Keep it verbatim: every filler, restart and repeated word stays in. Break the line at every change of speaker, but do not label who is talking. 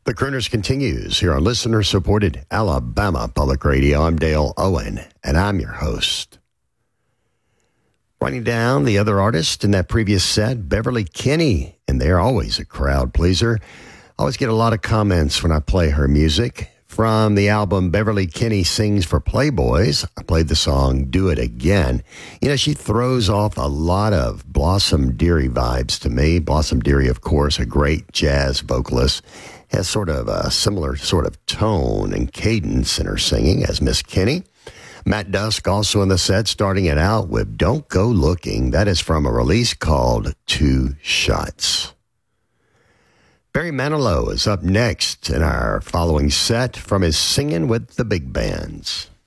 The Crooners continues here on listener-supported Alabama Public Radio. I'm Dale Owen, and I'm your host. Writing down the other artist in that previous set, Beverly Kinney, and they're always a crowd pleaser. I always get a lot of comments when I play her music. From the album Beverly Kinney Sings for Playboys, I played the song Do It Again. You know, she throws off a lot of Blossom Dearie vibes to me. Blossom Dearie, of course, a great jazz vocalist, has sort of a similar sort of tone and cadence in her singing as Miss Kinney. Matt Dusk also in the set, starting it out with Don't Go Looking. That is from a release called Two Shots. Barry Manilow is up next in our following set from his Singing with the Big Bands.